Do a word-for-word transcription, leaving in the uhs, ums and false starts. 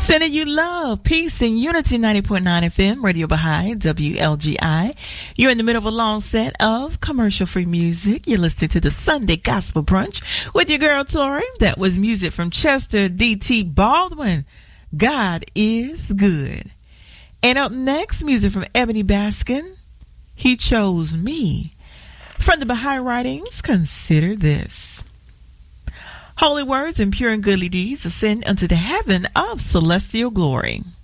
Sending you love, peace, and unity. Ninety point nine F M, Radio Baha'i, W L G I. You're in the middle of a long set of commercial-free music. You're listening to the Sunday Gospel Brunch with your girl, Tori. That was music from Chester D T Baldwin. God is good. And up next, music from Ebony Baskin. He chose me. From the Baha'i writings, consider this. Holy words and pure and goodly deeds ascend unto the heaven of celestial glory.